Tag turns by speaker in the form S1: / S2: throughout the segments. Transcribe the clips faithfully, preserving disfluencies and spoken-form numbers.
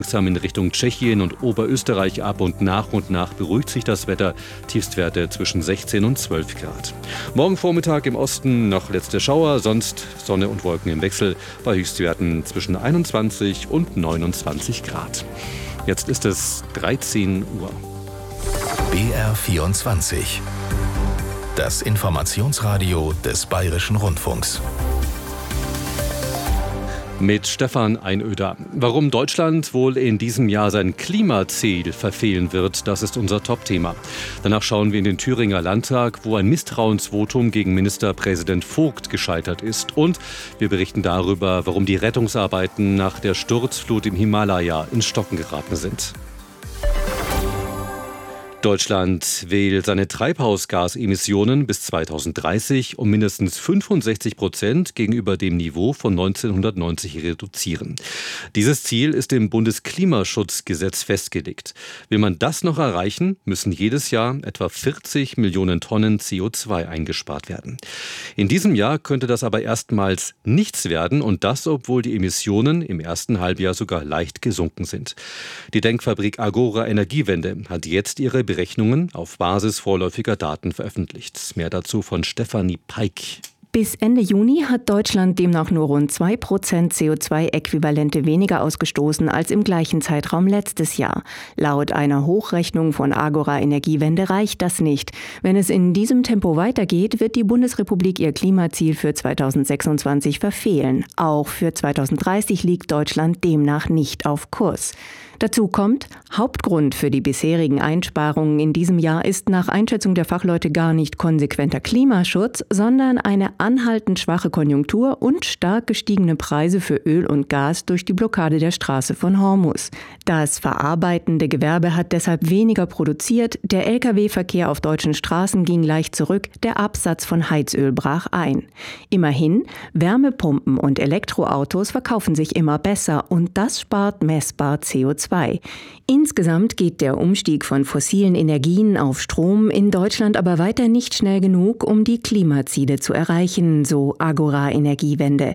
S1: Langsam in Richtung Tschechien und Oberösterreich ab und nach und nach beruhigt sich das Wetter. Tiefstwerte zwischen sechzehn und zwölf Grad. Morgen Vormittag im Osten noch letzte Schauer, sonst Sonne und Wolken im Wechsel bei Höchstwerten zwischen einundzwanzig und neunundzwanzig Grad. Jetzt ist es dreizehn Uhr.
S2: B R vierundzwanzig. Das Informationsradio des Bayerischen Rundfunks.
S1: Mit Stefan Einöder. Warum Deutschland wohl in diesem Jahr sein Klimaziel verfehlen wird, das ist unser Top-Thema. Danach schauen wir in den Thüringer Landtag, wo ein Misstrauensvotum gegen Ministerpräsident Vogt gescheitert ist. Und wir berichten darüber, warum die Rettungsarbeiten nach der Sturzflut im Himalaya ins Stocken geraten sind. Deutschland will seine Treibhausgasemissionen bis zweitausenddreißig um mindestens fünfundsechzig Prozent gegenüber dem Niveau von neunzehnhundertneunzig reduzieren. Dieses Ziel ist im Bundesklimaschutzgesetz festgelegt. Will man das noch erreichen, müssen jedes Jahr etwa vierzig Millionen Tonnen C O zwei eingespart werden. In diesem Jahr könnte das aber erstmals nichts werden und das, obwohl die Emissionen im ersten Halbjahr sogar leicht gesunken sind. Die Denkfabrik Agora Energiewende hat jetzt ihre Berechnungen auf Basis vorläufiger Daten veröffentlicht. Mehr dazu von Stefanie Peik.
S3: Bis Ende Juni hat Deutschland demnach nur rund zwei Prozent C O zwei Äquivalente weniger ausgestoßen als im gleichen Zeitraum letztes Jahr. Laut einer Hochrechnung von Agora Energiewende reicht das nicht. Wenn es in diesem Tempo weitergeht, wird die Bundesrepublik ihr Klimaziel für zweitausendsechsundzwanzig verfehlen. Auch für zweitausenddreißig liegt Deutschland demnach nicht auf Kurs. Dazu kommt, Hauptgrund für die bisherigen Einsparungen in diesem Jahr ist nach Einschätzung der Fachleute gar nicht konsequenter Klimaschutz, sondern eine anhaltend schwache Konjunktur und stark gestiegene Preise für Öl und Gas durch die Blockade der Straße von Hormuz. Das verarbeitende Gewerbe hat deshalb weniger produziert, der L K W-Verkehr auf deutschen Straßen ging leicht zurück, der Absatz von Heizöl brach ein. Immerhin, Wärmepumpen und Elektroautos verkaufen sich immer besser und das spart messbar C O zwei. Insgesamt geht der Umstieg von fossilen Energien auf Strom in Deutschland aber weiter nicht schnell genug, um die Klimaziele zu erreichen, so Agora Energiewende.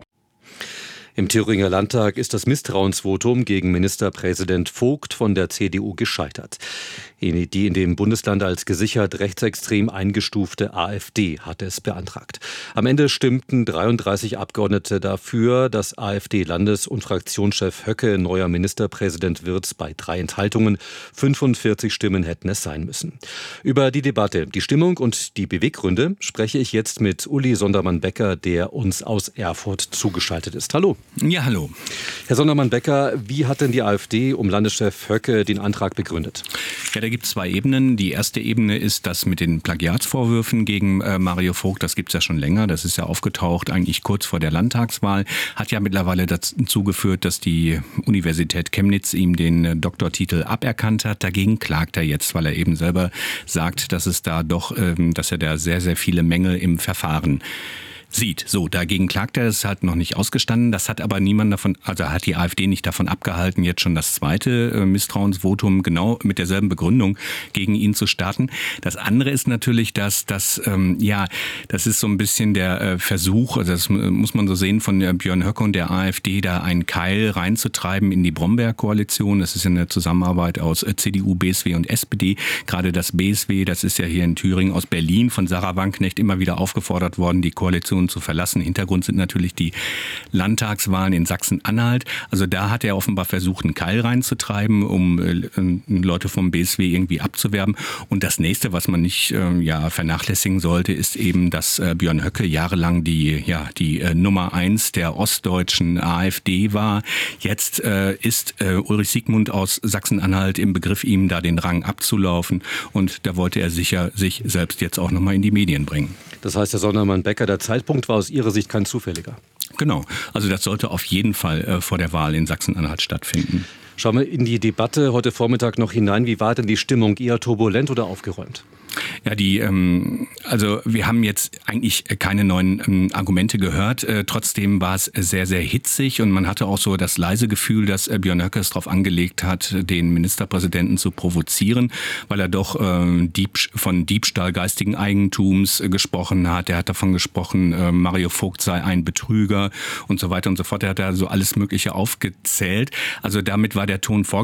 S1: Im Thüringer Landtag ist das Misstrauensvotum gegen Ministerpräsident Vogt von der C D U gescheitert. Die in dem Bundesland als gesichert rechtsextrem eingestufte AfD hatte es beantragt. Am Ende stimmten dreiunddreißig Abgeordnete dafür, dass AfD-Landes- und Fraktionschef Höcke neuer Ministerpräsident wird, bei drei Enthaltungen. fünfundvierzig Stimmen hätten es sein müssen. Über die Debatte, die Stimmung und die Beweggründe spreche ich jetzt mit Uli Sondermann-Becker, der uns aus Erfurt zugeschaltet ist. Hallo.
S4: Ja, hallo.
S1: Herr Sondermann-Becker, wie hat denn die AfD um Landeschef Höcke den Antrag begründet?
S4: Ja, da gibt es zwei Ebenen. Die erste Ebene ist das mit den Plagiatsvorwürfen gegen äh, Mario Vogt. Das gibt es ja schon länger. Das ist ja aufgetaucht eigentlich kurz vor der Landtagswahl. Hat ja mittlerweile dazu geführt, dass die Universität Chemnitz ihm den äh, Doktortitel aberkannt hat. Dagegen klagt er jetzt, weil er eben selber sagt, dass es da doch, ähm, dass er da sehr, sehr viele Mängel im Verfahren sieht. So, dagegen klagt er, das ist halt noch nicht ausgestanden. Das hat aber niemand davon, also hat die AfD nicht davon abgehalten, jetzt schon das zweite äh, Misstrauensvotum genau mit derselben Begründung gegen ihn zu starten. Das andere ist natürlich, dass das, ähm, ja, das ist so ein bisschen der äh, Versuch, also das muss man so sehen, von äh, Björn Höcke und der AfD, da einen Keil reinzutreiben in die Bromberg-Koalition. Das ist ja eine Zusammenarbeit aus äh, C D U, B S W und S P D. Gerade das B S W, das ist ja hier in Thüringen aus Berlin von Sarah Wagenknecht immer wieder aufgefordert worden, die Koalition zu verlassen. Hintergrund sind natürlich die Landtagswahlen in Sachsen-Anhalt. Also da hat er offenbar versucht, einen Keil reinzutreiben, um äh, Leute vom B S W irgendwie abzuwerben. Und das nächste, was man nicht äh, ja, vernachlässigen sollte, ist eben, dass äh, Björn Höcke jahrelang die, ja, die äh, Nummer eins der ostdeutschen AfD war. Jetzt äh, ist äh, Ulrich Siegmund aus Sachsen-Anhalt im Begriff, ihm da den Rang abzulaufen. Und da wollte er sicher sich selbst jetzt auch nochmal in die Medien bringen.
S1: Das heißt, Herr Sondermann-Becker, der Zeitpunkt war aus Ihrer Sicht kein zufälliger.
S4: Genau, also das sollte auf jeden Fall äh, vor der Wahl in Sachsen-Anhalt stattfinden.
S1: Schauen wir in die Debatte heute Vormittag noch hinein. Wie war denn die Stimmung? Eher turbulent oder aufgeräumt?
S4: Ja, die, ähm, also wir haben jetzt eigentlich keine neuen ähm, Argumente gehört. Äh, trotzdem war es sehr, sehr hitzig und man hatte auch so das leise Gefühl, dass äh, Björn Höcke es darauf angelegt hat, den Ministerpräsidenten zu provozieren, weil er doch äh, Dieb, von Diebstahl geistigen Eigentums äh, gesprochen hat. Er hat davon gesprochen, äh, Mario Vogt sei ein Betrüger und so weiter und so fort. Er hat da so alles Mögliche aufgezählt. Also damit war der Ton vorgegeben.